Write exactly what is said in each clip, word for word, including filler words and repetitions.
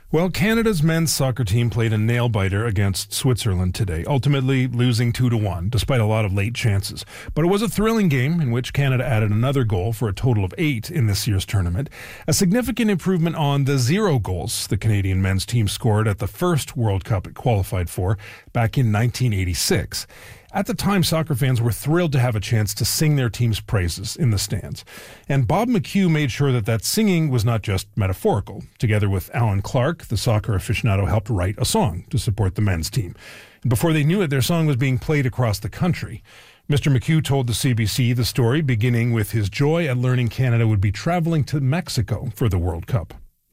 Well, Canada's men's soccer team played a nail-biter against Switzerland today, ultimately losing two to one, despite a lot of late chances. But it was a thrilling game in which Canada added another goal for a total of eight in this year's tournament, a significant improvement on the zero goals the Canadian men's team scored at the first World Cup it qualified for back in nineteen eighty-six. At the time, soccer fans were thrilled to have a chance to sing their team's praises in the stands. And Bob McHugh made sure that that singing was not just metaphorical. Together with Alan Clark, the soccer aficionado helped write a song to support the men's team. And before they knew it, their song was being played across the country. Mister McHugh told the C B C the story, beginning with his joy at learning Canada would be traveling to Mexico for the World Cup.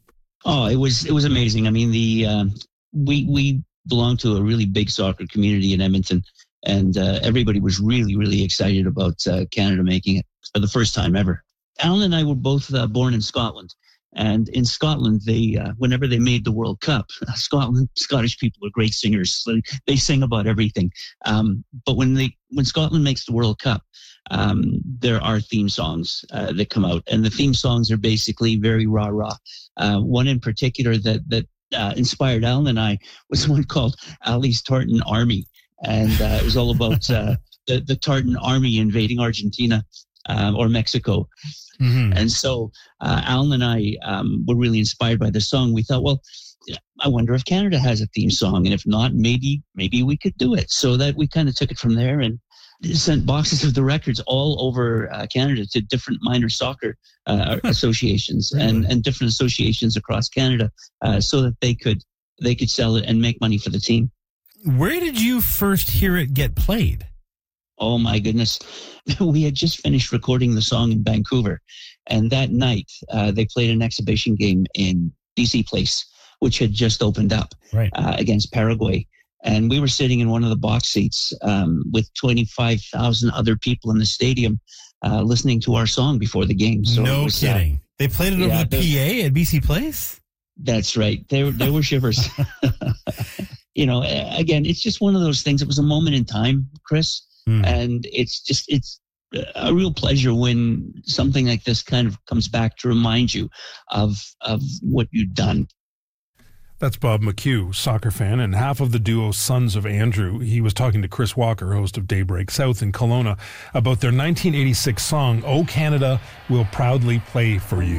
Oh, it was it was amazing. I mean, the uh, we we belong to a really big soccer community in Edmonton. And uh, everybody was really, really excited about uh, Canada making it for the first time ever. Alan and I were both uh, born in Scotland. And in Scotland, they uh, whenever they made the World Cup, Scotland, Scottish people are great singers. They, they sing about everything. Um, but when they when Scotland makes the World Cup, um, there are theme songs uh, that come out. And the theme songs are basically very rah-rah. Uh, one in particular that, that uh, inspired Alan and I was one called Ali's Tartan Army. And uh, it was all about uh, the, the Tartan Army invading Argentina uh, or Mexico. Mm-hmm. And so uh, Alan and I um, were really inspired by the song. We thought, well, I wonder if Canada has a theme song. And if not, maybe maybe we could do it. So that we kind of took it from there and sent boxes of the records all over uh, Canada to different minor soccer uh, associations really? and, and different associations across Canada uh, so that they could they could sell it and make money for the team. Where did you first hear it get played? Oh, my goodness. We had just finished recording the song in Vancouver. And that night, uh, they played an exhibition game in B C Place, which had just opened up right. uh, against Paraguay. And we were sitting in one of the box seats um, with twenty-five thousand other people in the stadium uh, listening to our song before the game. So no was, kidding. Uh, they played it yeah, over the P A at B C Place? That's right. There, there were shivers. You know, again, it's just one of those things. It was a moment in time, Chris, mm. and it's just it's a real pleasure when something like this kind of comes back to remind you of of what you've done. That's Bob McHugh, soccer fan, and half of the duo Sons of Andrew. He was talking to Chris Walker, host of Daybreak South in Kelowna, about their nineteen eighty-six song, "O Canada Will Proudly Play for You."